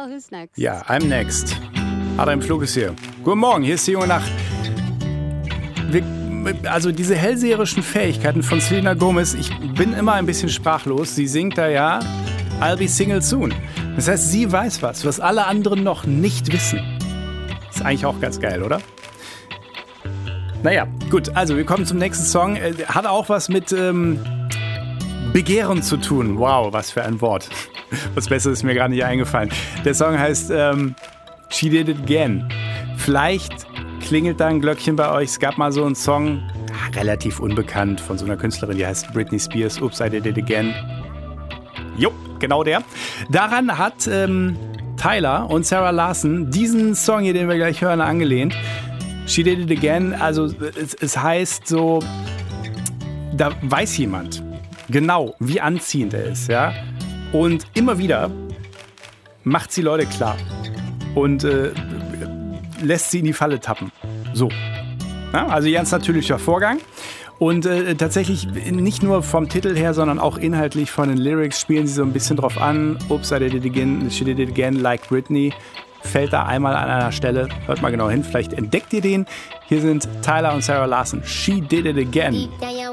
who's next? Ja, I'm next. Adam Flug ist hier. Guten Morgen, hier ist die junge Nacht. Also diese hellseherischen Fähigkeiten von Selena Gomez, ich bin immer ein bisschen sprachlos. Sie singt da ja, I'll be single soon. Das heißt, sie weiß was alle anderen noch nicht wissen. Ist eigentlich auch ganz geil, oder? Naja, gut, also wir kommen zum nächsten Song. Hat auch was mit Begehren zu tun. Wow, was für ein Wort. Was Besseres ist mir gerade nicht eingefallen. Der Song heißt She Did It Again. Vielleicht klingelt da ein Glöckchen bei euch. Es gab mal so einen Song, relativ unbekannt, von so einer Künstlerin, die heißt Britney Spears. Oops, I Did It Again. Jo, genau der. Daran hat Tyler und Sarah Larson diesen Song hier, den wir gleich hören, angelehnt. She Did It Again, also es heißt so, da weiß jemand genau, wie anziehend er ist, ja. Und immer wieder macht sie Leute klar und lässt sie in die Falle tappen. So. Ja, also ganz natürlicher Vorgang. Und tatsächlich nicht nur vom Titel her, sondern auch inhaltlich von den Lyrics spielen sie so ein bisschen drauf an. Oops, I did it again, she did it again, like Britney. Fällt da einmal an einer Stelle. Hört mal genau hin, vielleicht entdeckt ihr den. Hier sind Tyler und Sarah Larson. She Did It Again.